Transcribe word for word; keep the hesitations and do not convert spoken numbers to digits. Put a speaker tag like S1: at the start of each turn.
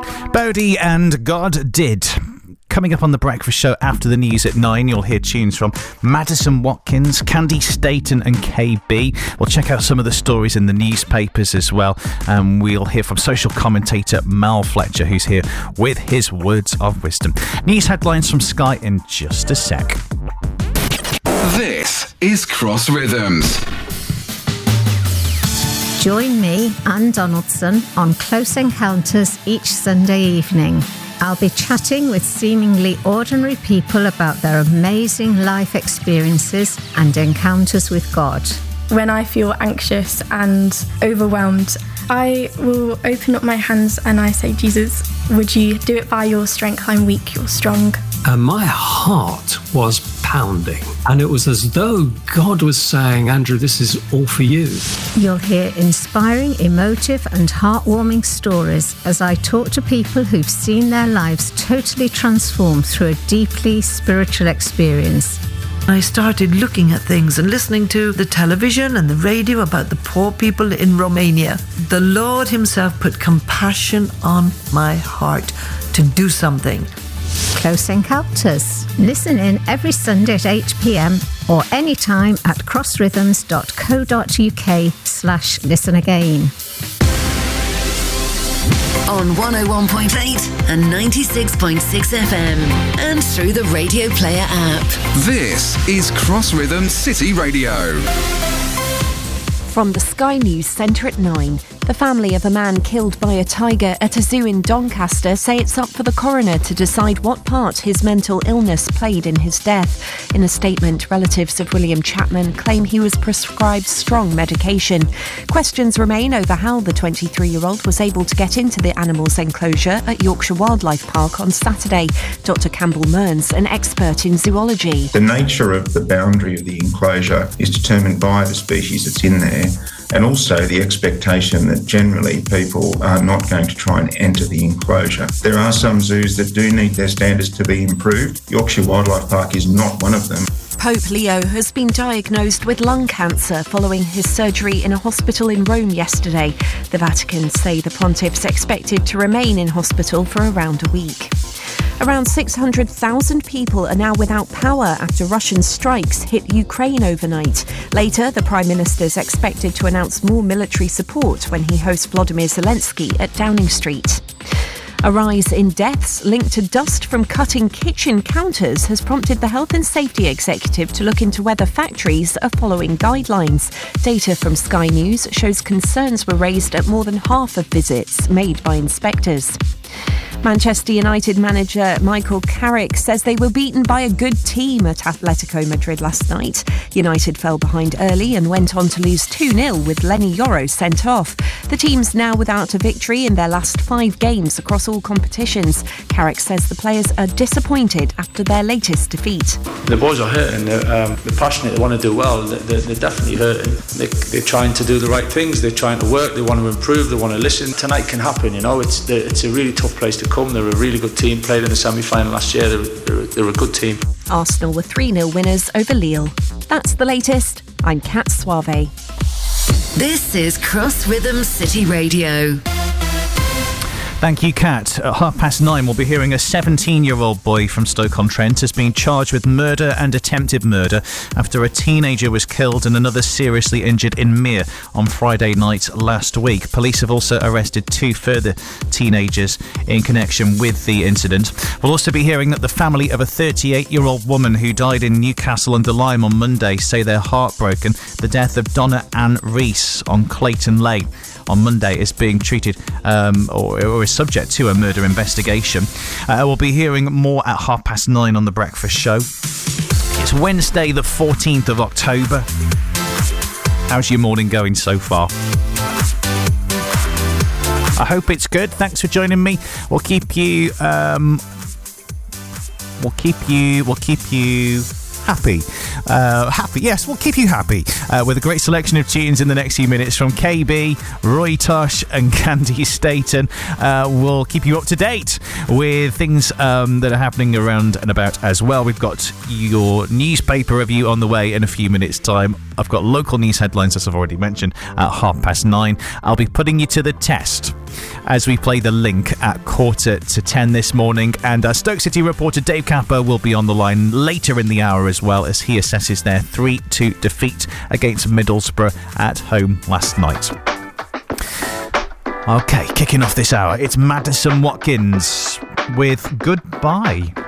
S1: Bodie and God Did. Coming up on the breakfast show after the news at nine, you'll hear tunes from Madison Watkins, Candy Staten and K B. We'll check out some of the stories in the newspapers as well. And we'll hear from social commentator Mal Fletcher, who's here with his words of wisdom. News headlines from Sky in just a sec.
S2: This is Cross Rhythms.
S3: Join me, Anne Donaldson, on Close Encounters each Sunday evening. I'll be chatting with seemingly ordinary people about their amazing life experiences and encounters with God.
S4: When I feel anxious and overwhelmed, I will open up my hands and I say, Jesus, would you do it by your strength? I'm weak, you're strong.
S5: And my heart was pounding. And it was as though God was saying, Andrew, this is all for you.
S3: You'll hear inspiring, emotive and heartwarming stories as I talk to people who've seen their lives totally transformed through a deeply spiritual experience.
S6: I started looking at things and listening to the television and the radio about the poor people in Romania. The Lord himself put compassion on my heart to do something.
S3: Close Encounters. Listen in every Sunday at eight p.m. or anytime at crossrhythms.co.uk slash listen again.
S7: On one oh one point eight and ninety-six point six F M and through the Radio Player app.
S2: This is Cross Rhythms City Radio.
S8: From the Sky News Centre at nine, the family of a man killed by a tiger at a zoo in Doncaster say it's up for the coroner to decide what part his mental illness played in his death. In a statement, relatives of William Chapman claim he was prescribed strong medication. Questions remain over how the twenty-three-year-old was able to get into the animals' enclosure at Yorkshire Wildlife Park on Saturday. Doctor Campbell Mearns, an expert in zoology.
S9: The nature of the boundary of the enclosure is determined by the species that's in there, and also the expectation that generally people are not going to try and enter the enclosure. There are some zoos that do need their standards to be improved. Yorkshire Wildlife Park is not one of them.
S8: Pope Leo has been diagnosed with lung cancer following his surgery in a hospital in Rome yesterday. The Vatican say the pontiff's expected to remain in hospital for around a week. Around six hundred thousand people are now without power after Russian strikes hit Ukraine overnight. Later, the Prime Minister is expected to announce more military support when he hosts Volodymyr Zelensky at Downing Street. A rise in deaths linked to dust from cutting kitchen counters has prompted the Health and Safety Executive to look into whether factories are following guidelines. Data from Sky News shows concerns were raised at more than half of visits made by inspectors. Manchester United manager Michael Carrick says they were beaten by a good team at Atletico Madrid last night. United fell behind early and went on to lose two nil with Lenny Yoro sent off. The team's now without a victory in their last five games across all competitions. Carrick says the players are disappointed after their latest defeat.
S10: The boys are hurting, they're, um, they're passionate, they want to do well, they're, they're definitely hurting. They, they're trying to do the right things, they're trying to work, they want to improve, they want to listen. Tonight can happen, you know, it's it's a really tough place to come. They're a really good team, played in the semi-final last year, they're, they're, they're a good team.
S8: Arsenal were three nil winners over Lille. That's the latest. I'm Kat Suave.
S7: This is Cross Rhythms City Radio.
S1: Thank you, Kat. At half past nine, we'll be hearing a seventeen-year-old boy from Stoke-on-Trent has been charged with murder and attempted murder after a teenager was killed and another seriously injured in Mere on Friday night last week. Police have also arrested two further teenagers in connection with the incident. We'll also be hearing that the family of a thirty-eight-year-old woman who died in Newcastle under Lyme on Monday say they're heartbroken. The death of Donna Ann Rees on Clayton Lane on Monday is being treated um, or, or is subject to a murder investigation. Uh, we'll be hearing more at half past nine on The Breakfast Show. It's Wednesday the fourteenth of October. How's your morning going so far? I hope it's good. Thanks for joining me. We'll keep you um, we'll keep you we'll keep you happy. Uh, happy, yes, we'll keep you happy uh, with a great selection of tunes in the next few minutes from K B, Roy Tosh and Candy Staten. Uh, we'll keep you up to date with things um, that are happening around and about as well. We've got your newspaper review on the way in a few minutes' time. I've got local news headlines, as I've already mentioned, at half past nine. I'll be putting you to the test. as we play the Link at quarter to ten this morning. And our Stoke City reporter Dave Capper will be on the line later in the hour as well, as he assesses their three two defeat against Middlesbrough at home last night. Okay, kicking off this hour, it's Madison Watkins with Goodbye.